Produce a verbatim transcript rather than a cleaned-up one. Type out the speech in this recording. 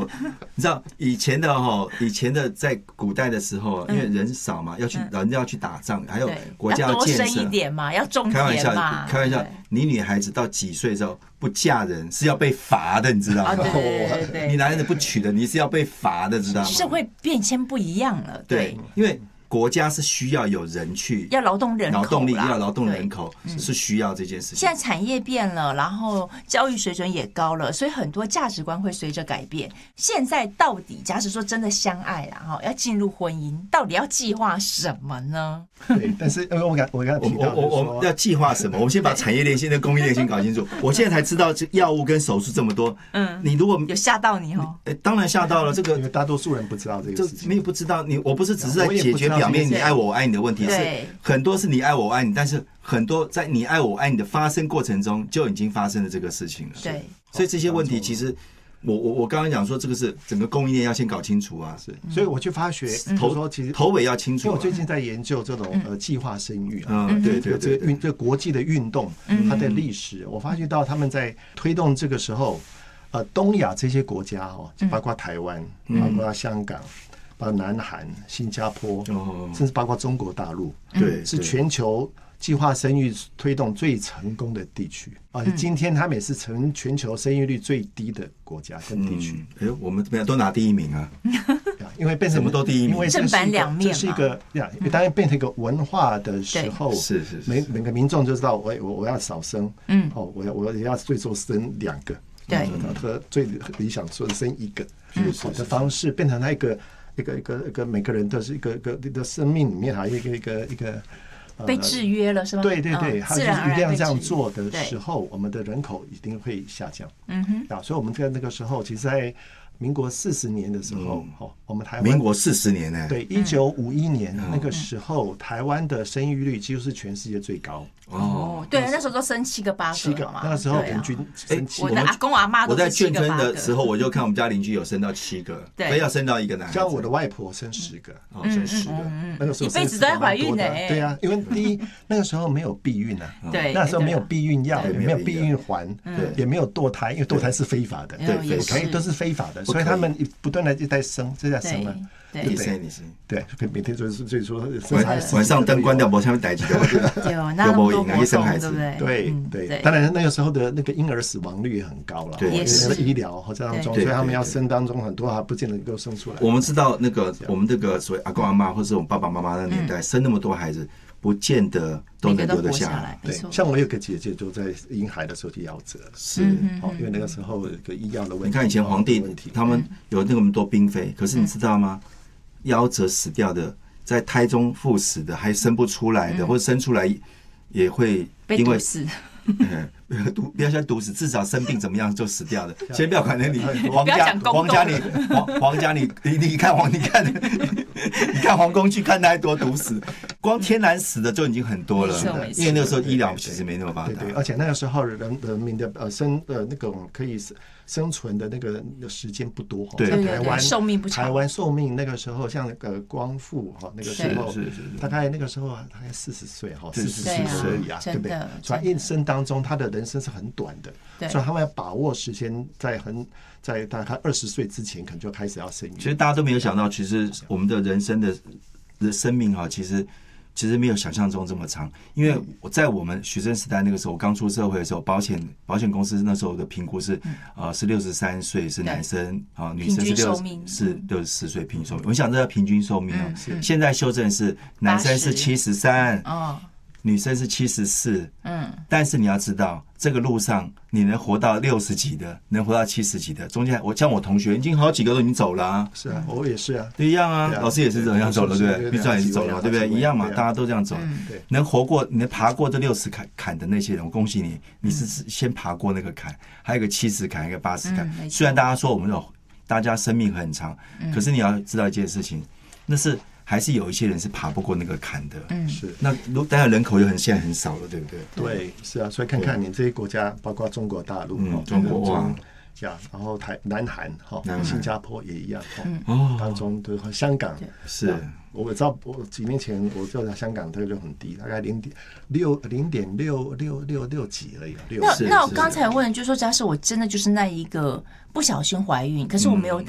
我你知道以前的哈，以前的在古代的时候，因为人少嘛，要去人家要去打仗，还有国家要建设， 要多生一点嘛，要种田嘛。 开玩笑，开玩笑，你女孩子到几岁之后不嫁人是要被罚的，你知道吗？ 对对对， 你男人不娶的，你是要被罚的，知道吗？ 社会变迁不一样了，对， 因为。国家是需要有人去， 要劳动人口， 劳动力要劳动人口是需要这件事情。 现在产业变了，然后教育水准也高了，所以很多价值观会随着改变。现在到底，假使说真的相爱了哈，要进入婚姻，到底要计划什么呢？ 对，但是我刚我刚提到， 我我我们要计划什么？我们先把产业链、现在供应链先搞清楚。我现在才知道，这药物跟手术这么多，嗯，你如果有吓到你哦， 哎，当然吓到了。这个因为大多数人不知道这个事情， 没有不知道。你我不是只是在解决表面你爱我我爱你的问题，是很多是你爱我我爱你，但是很多在你爱我我爱你的发生过程中就已经发生了这个事情了。 对， 所以这些问题其实我我我刚刚讲说，这个是整个供应链要先搞清楚啊。 是，所以我去发觉头说其实头尾要清楚。 因为我最近在研究这种呃计划生育啊， 嗯，对对对， 这个运这个国际的运动它的历史，我发觉到他们在推动这个时候，呃，东亚这些国家哦，包括台湾，包括香港。包括南韩、新加坡，甚至包括中国大陆， 对， 是全球计划生育推动最成功的地区啊！今天他们也是成全球生育率最低的国家跟地区。 哎，我们怎么样都拿第一名啊？ 因为变成什么都第一名， 因为正反两面嘛。 这是一个呀，当然变成一个文化的时候， 是是每每个民众就知道，我我我要少生，嗯，哦，我要我要最多生两个， 对， 和最理想说生一个，好的方式变成那一个。一个一个一个每个人都是一个一个的生命里面还有一个一个一个、 呃、被制约了是吧？ 对对对， 嗯、 他就是一定要这样做的时候，我们的人口一定会下降。嗯哼，啊，所以我们在那个时候，其实，在民国四十年的时候，哦、嗯，我们台湾民国四十年呢、欸， 对，一九五一年、嗯、那个时候，台湾的生育率几乎是全世界最高。 哦，对，那时候都生七个八个， 七个嘛，那个时候平均生七个。我的阿公阿妈都是七个八个。我在眷村的时候，我就看我们家邻居有生到七个，非要生到一个男孩子。 像我的外婆生十个，哦，生十个，那个时候一辈子都在怀孕呢。 对啊，因为第一那个时候没有避孕啊， 对， 那时候没有避孕药，也没有避孕环，也没有堕胎，因为堕胎是非法的， 对， 可以都是非法的，所以他们不断的就在生，就在生了。 对对对， 对，每天就是最说晚上灯关掉，没什么代志的， 有那么多活动，对不对？对对，当然那个时候的那个婴儿死亡率也很高了， 对， 也是医疗和这当中，所以他们要生当中很多还不见得能够生出来。 我们知道那个我们这个所谓阿公阿妈或者我们爸爸妈妈那个年代生那么多孩子，不见得都能留得下来。 对，像我有个姐姐就在婴孩的时候就夭折， 是哦，因为那个时候有个医药的问题。 你看以前皇帝他们有那么多嫔妃，可是你知道吗？夭折死掉的，在胎中赴死的，还生不出来的，或者生出来也会因为死， 毒不要说毒死，至少生病怎么样就死掉的。先不要管那你皇家皇家你皇皇家你你你看皇你看你看皇宫去看太多毒死，光天然死的就已经很多了，因为那个时候医疗其实没那么发达。 对对，而且那个时候人人民的呃生呃那种可以生存的那个时间不多， 对， 台湾寿命不长。 台湾寿命那个时候，像那个光复哈，那个时候大概那个时候大概四十岁哈，四十四岁而已啊，对不对？所以一生当中他的人生是很短的，所以他们要把握时间，在很在大概二十岁之前，可能就开始要生育。 其实大家都没有想到，其实我们的人生的的生命哈，其实。其实没有想象中这么长，因为我在我们学生时代那个时候，我刚出社会的时候，保险保险公司那时候的评估是，呃，是六十三岁是男生啊，女生是六是六十四岁平均寿命。我想这叫平均寿命哦，现在修正是男生是七十三，女生是七十四，嗯，但是你要知道，这个路上你能活到六十几的，能活到七十几的，中间我像我同学已经好几个都已经走了啊， 是啊，我也是啊， 对一样啊，老师也是这样走了，对不对？秘书长也是走了，对不对？一样嘛，大家都这样走，能活过，能爬过这六十坎坎的那些人，我恭喜你，你是先爬过那个坎，还有一个七十坎，一个八十坎。虽然大家说我们有大家生命很长，可是你要知道一件事情，那是。还是有一些人是爬不过那个坎的， 嗯，是。 那当然人口又很现在很少了，对不对？ 对，是啊。所以看看你这些国家，包括中国大陆、 嗯、中国哇， 这样，然后台南韩哈、新加坡也一样，哦，当中的香港是。 我知道，我几年前我就在香港，这个就很低，大概零点六零点六六六六几而已。 那那我刚才问，就是说，假设我真的就是那一个不小心怀孕，可是我没有